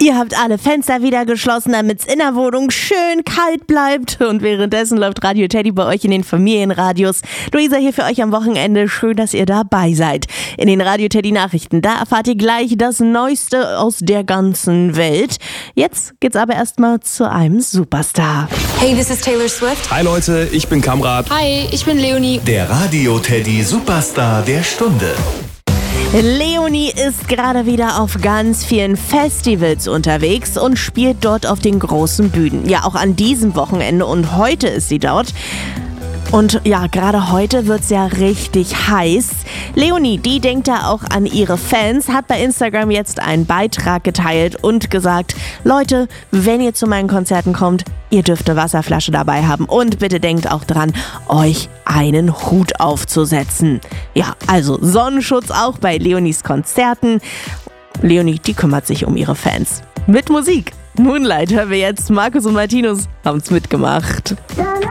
Ihr habt alle Fenster wieder geschlossen, damit es in der Wohnung schön kalt bleibt. Und währenddessen läuft Radio Teddy bei euch in den Familienradios. Luisa hier für euch am Wochenende. Schön, dass ihr dabei seid. In den Radio Teddy Nachrichten, da erfahrt ihr gleich das Neueste aus der ganzen Welt. Jetzt geht's aber erstmal zu einem Superstar. Hey, this is Taylor Swift. Hi Leute, ich bin Kamrat. Hi, ich bin Leonie. Der Radio Teddy Superstar der Stunde. Leonie ist gerade wieder auf ganz vielen Festivals unterwegs und spielt dort auf den großen Bühnen. Ja, auch an diesem Wochenende und heute ist sie dort. Und ja, gerade heute wird's ja richtig heiß. Leonie, die denkt da auch an ihre Fans, hat bei Instagram jetzt einen Beitrag geteilt und gesagt, Leute, wenn ihr zu meinen Konzerten kommt, ihr dürft eine Wasserflasche dabei haben. Und bitte denkt auch dran, euch einen Hut aufzusetzen. Ja, also Sonnenschutz auch bei Leonies Konzerten. Leonie, die kümmert sich um ihre Fans. Mit Musik. Moonlight hören wir jetzt. Markus und Martinus haben's mitgemacht.